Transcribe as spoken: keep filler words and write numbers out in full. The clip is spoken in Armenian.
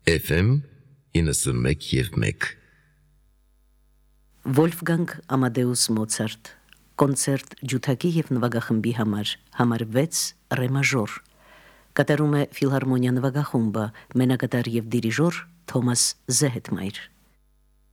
Էֆ Էմ իննսունմեկ և մեկ Վոլֆգանգ Ամադեուս Մոցարտ կոնցերտ ջութակի և նվագախմբի համար համար վեց ռե մաժոր կատարում է Ֆիլհարմոնիա նվագախումբը մենակատար և դիրիժոր Թոմաս Զեհեթմայր